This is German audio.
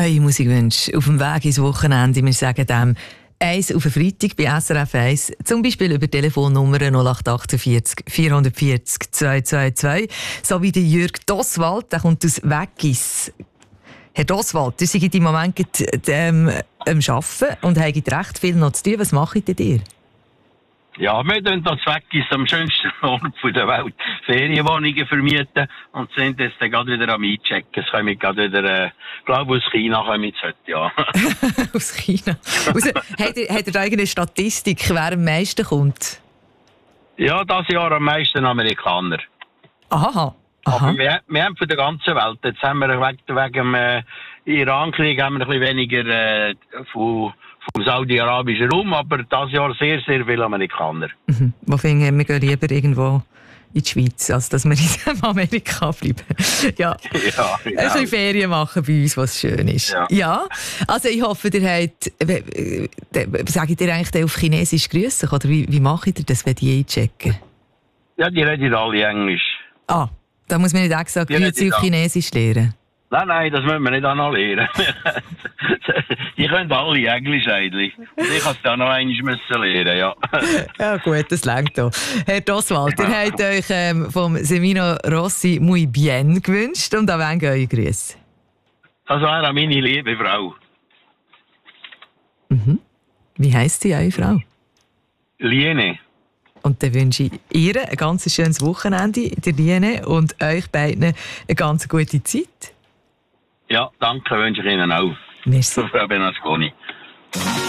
Eure Musikwünsche auf dem Weg ins Wochenende. Wir sagen dem eins auf den Freitag bei SRF 1, zum Beispiel über Telefonnummer 0848 440 222, so wie der Jürg Doswald, der kommt aus Weggis. Herr Doswald, ihr seid im Moment am Arbeiten und habt recht viel noch zu tun. Was macht ihr? Ja, wir tun das Weggis am schönsten Ort der Welt Ferienwohnungen vermieten und sind jetzt gerade wieder am Einchecken. Es kommen gerade wieder, glaube aus China kommen jetzt heute, ja. Aus China. Habt ihr da irgendeine Statistik, wer am meisten kommt? Ja, dieses Jahr am meisten Amerikaner. Aha. Aber wir haben von der ganzen Welt. Jetzt haben wir wegen dem Iran-Krieg haben wir ein bisschen weniger vom saudi-arabischen Raum, aber dieses Jahr sehr, sehr viele Amerikaner. Mhm. Wo finden wir gehen lieber irgendwo in die Schweiz, als dass wir in Amerika bleiben. Ja, ja, ein bisschen Ferien machen bei uns, was schön ist. Ja, also ich hoffe, ihr habt, sagt ihr eigentlich auf Chinesisch grüßen, oder wie macht ihr das, wenn die einchecken? Ja, die reden alle Englisch. Ah, da muss man nicht extra Grüezi auf Chinesisch lernen. Nein, das müssen wir nicht lernen. Die können alle Englisch eigentlich. Und ich musste da noch einmal lernen, ja. Ja gut, das reicht auch. Herr Doswald, ihr habt euch vom Semino Rossi «Muy bien» gewünscht und an wen gehen eure Grüße? Das wäre auch meine liebe Frau. Mhm. Wie heisst die, eure Frau? Liene. Und dann wünsche ich ihr ein ganz schönes Wochenende, der Liene, und euch beiden eine ganz gute Zeit. Ja, danke, wünsche ich Ihnen auch. Merci. Frau Benasconi.